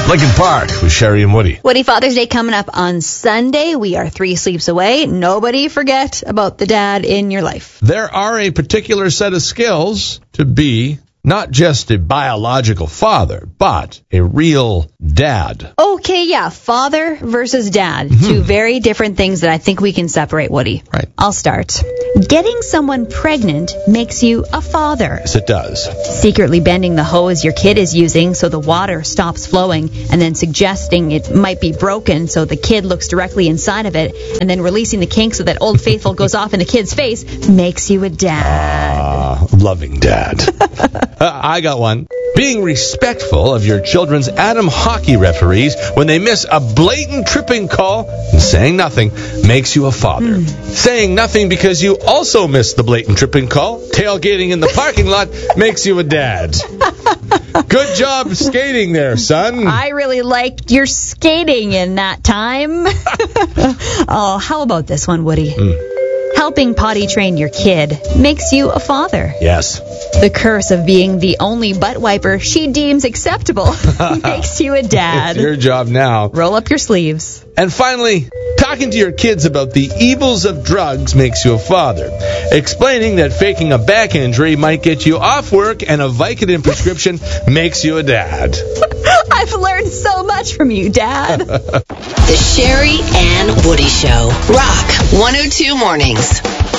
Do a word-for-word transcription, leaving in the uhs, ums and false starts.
Lincoln Park with Sherry and Woody. Woody, Father's Day coming up on Sunday. We are three sleeps away. Nobody forget about the dad in your life. There are a particular set of skills to be not just a biological father, but a real dad. Okay, yeah, father versus dad. Mm-hmm. Two very different things that I think we can separate, Woody. Right. I'll start. Getting someone pregnant makes you a father. Yes, it does. Secretly bending the hose your kid is using so the water stops flowing, and then suggesting it might be broken so the kid looks directly inside of it, and then releasing the kink so that Old Faithful goes off in the kid's face makes you a dad. Ah, loving dad. uh, I got one. Being respectful of your children's Adam hockey referees when they miss a blatant tripping call and saying nothing makes you a father. Mm. Saying nothing because you also missed the blatant tripping call, tailgating in the parking lot, makes you a dad. Good job skating there, son. I really liked your skating in that time. Oh, how about this one, Woody? Mm. Helping potty train your kid makes you a father. Yes. The curse of being the only butt wiper she deems acceptable makes you a dad. It's your job now. Roll up your sleeves. And finally, talking to your kids about the evils of drugs makes you a father. Explaining that faking a back injury might get you off work and a Vicodin prescription makes you a dad. I've learned so much from you, Dad. The Sherry and Woody Show. Rock one oh two Mornings.